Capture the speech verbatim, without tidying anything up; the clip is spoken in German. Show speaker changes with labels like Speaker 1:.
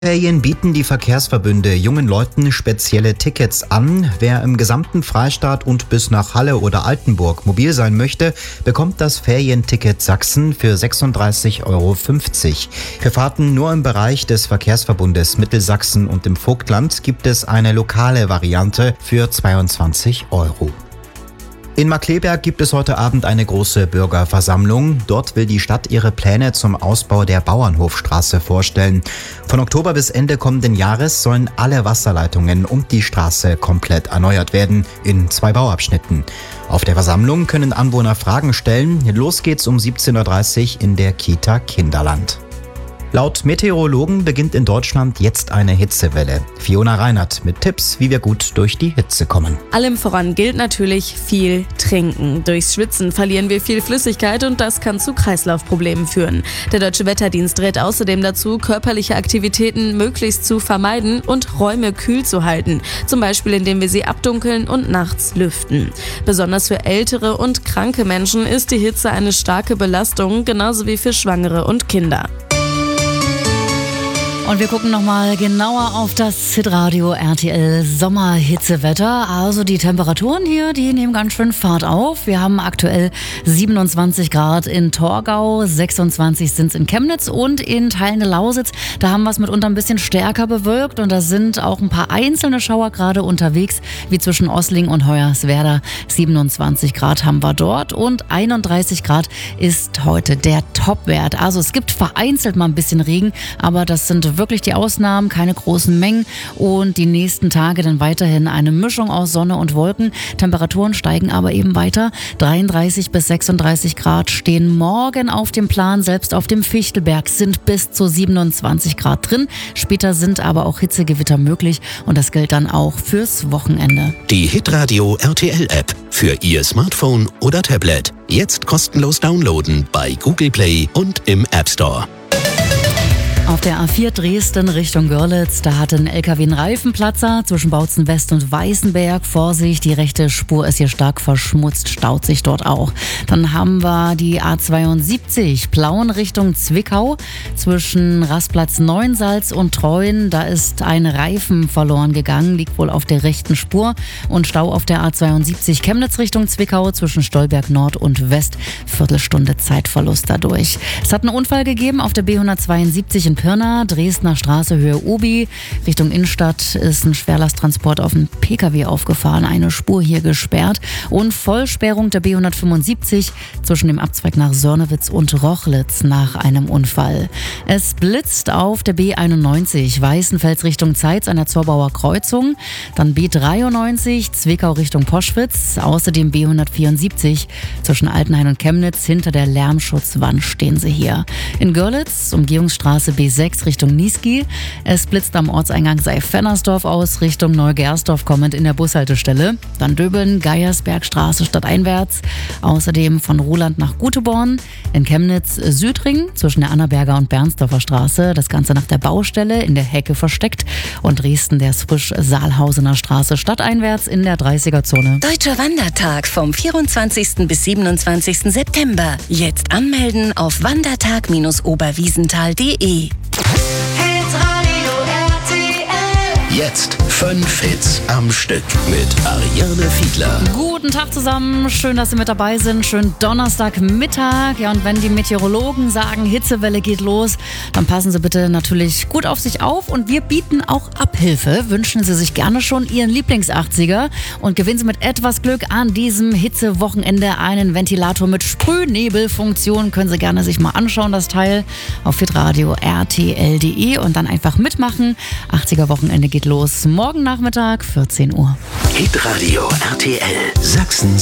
Speaker 1: Ferien bieten die Verkehrsverbünde jungen Leuten spezielle Tickets an. Wer im gesamten Freistaat und bis nach Halle oder Altenburg mobil sein möchte, bekommt das Ferienticket Sachsen für sechsunddreißig Euro fünfzig. Für Fahrten nur im Bereich des Verkehrsverbundes Mittelsachsen und im Vogtland gibt es eine lokale Variante für zweiundzwanzig Euro. In Markkleeberg gibt es heute Abend eine große Bürgerversammlung. Dort will die Stadt ihre Pläne zum Ausbau der Bauernhofstraße vorstellen. Von Oktober bis Ende kommenden Jahres sollen alle Wasserleitungen und die Straße komplett erneuert werden, in zwei Bauabschnitten. Auf der Versammlung können Anwohner Fragen stellen. Los geht's um siebzehn Uhr dreißig in der Kita Kinderland. Laut Meteorologen beginnt in Deutschland jetzt eine Hitzewelle. Fiona Reinert mit Tipps, wie wir gut durch die Hitze kommen.
Speaker 2: Allem voran gilt natürlich viel trinken. Durchs Schwitzen verlieren wir viel Flüssigkeit und das kann zu Kreislaufproblemen führen. Der Deutsche Wetterdienst rät außerdem dazu, körperliche Aktivitäten möglichst zu vermeiden und Räume kühl zu halten. Zum Beispiel, indem wir sie abdunkeln und nachts lüften. Besonders für ältere und kranke Menschen ist die Hitze eine starke Belastung, genauso wie für Schwangere und Kinder.
Speaker 3: Und wir gucken nochmal genauer auf das Hitradio R T L Sommerhitzewetter. Also die Temperaturen hier, die nehmen ganz schön Fahrt auf. Wir haben aktuell siebenundzwanzig Grad in Torgau, sechsundzwanzig sind es in Chemnitz und in Teilen der Lausitz. Da haben wir es mitunter ein bisschen stärker bewölkt und da sind auch ein paar einzelne Schauer gerade unterwegs, wie zwischen Ossling und Hoyerswerda. siebenundzwanzig Grad haben wir dort und einunddreißig Grad ist heute der Topwert. Also es gibt vereinzelt mal ein bisschen Regen, aber das sind wirklich die Ausnahmen, keine großen Mengen und die nächsten Tage dann weiterhin eine Mischung aus Sonne und Wolken. Temperaturen steigen aber eben weiter. dreiunddreißig bis sechsunddreißig Grad stehen morgen auf dem Plan. Selbst auf dem Fichtelberg sind bis zu siebenundzwanzig Grad drin. Später sind aber auch Hitzegewitter möglich und das gilt dann auch fürs Wochenende.
Speaker 4: Die Hitradio R T L App für Ihr Smartphone oder Tablet. Jetzt kostenlos downloaden bei Google Play und im App Store.
Speaker 3: Auf der A vier Dresden Richtung Görlitz, da hat ein L K W einen Reifenplatzer zwischen Bautzen West und Weißenberg. Vorsicht, die rechte Spur ist hier stark verschmutzt, staut sich dort auch. Dann haben wir die A zweiundsiebzig Plauen Richtung Zwickau zwischen Rastplatz Neuensalz und Treuen. Da ist ein Reifen verloren gegangen, liegt wohl auf der rechten Spur. Und Stau auf der A zweiundsiebzig Chemnitz Richtung Zwickau zwischen Stolberg Nord und West. Viertelstunde Zeitverlust dadurch. Es hat einen Unfall gegeben auf der B hundertzweiundsiebzig in Pirna, Dresdner Straße, Höhe Obi. Richtung Innenstadt ist ein Schwerlasttransport auf einen P K W aufgefahren, eine Spur hier gesperrt. Und Vollsperrung der B hundertfünfundsiebzig zwischen dem Abzweig nach Sörnewitz und Rochlitz nach einem Unfall. Es blitzt auf der B einundneunzig, Weißenfels Richtung Zeitz an der Zorbauer Kreuzung. Dann B dreiundneunzig, Zwickau Richtung Poschwitz. Außerdem B hundertvierundsiebzig zwischen Altenhain und Chemnitz. Hinter der Lärmschutzwand stehen sie hier. In Görlitz, Umgehungsstraße B sechs Richtung Niesky. Es blitzt am Ortseingang Seif-Fennersdorf aus, Richtung Neugersdorf kommend in der Bushaltestelle. Dann Döbeln, Geiersbergstraße stadteinwärts. Außerdem von Ruhland nach Guteborn. In Chemnitz Südring zwischen der Annaberger und Bernsdorfer Straße. Das Ganze nach der Baustelle in der Hecke versteckt. Und Dresden der Frisch-Saalhausener Straße stadteinwärts in der dreißiger-Zone.
Speaker 5: Deutscher Wandertag vom vierundzwanzigsten bis siebenundzwanzigsten September. Jetzt anmelden auf wandertag Bindestrich oberwiesenthal punkt de.
Speaker 4: Jetzt fünf Hits am Stück mit Ariane Fiedler.
Speaker 3: Guten Tag zusammen, schön, dass Sie mit dabei sind. Schönen Donnerstagmittag. Ja, und wenn die Meteorologen sagen, Hitzewelle geht los, dann passen Sie bitte natürlich gut auf sich auf. Und wir bieten auch Abhilfe. Wünschen Sie sich gerne schon Ihren Lieblings-achtziger und gewinnen Sie mit etwas Glück an diesem Hitzewochenende einen Ventilator mit Sprühnebelfunktion. Können Sie gerne sich mal anschauen, das Teil auf hitradio R T L punkt de und dann einfach mitmachen. achtziger-Wochenende geht los morgen Nachmittag, vierzehn Uhr.
Speaker 4: Hitradio R T L Sachsens